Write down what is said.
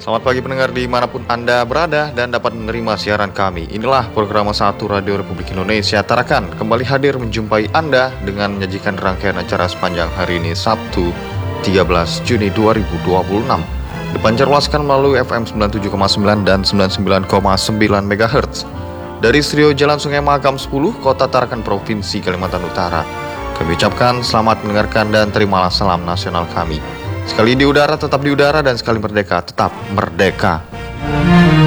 Selamat pagi pendengar dimanapun Anda berada dan dapat menerima siaran kami. Inilah program 1 Radio Republik Indonesia Tarakan kembali hadir menjumpai Anda dengan menyajikan rangkaian acara sepanjang hari ini Sabtu 13 Juni 2026. Dipancarluaskan melalui FM 97,9 dan 99,9 MHz. Dari studio Jalan Sungai Mahakam 10, Kota Tarakan, Provinsi Kalimantan Utara. Kami ucapkan selamat mendengarkan dan terimalah salam nasional kami. Sekali di udara tetap di udara dan sekali merdeka tetap merdeka.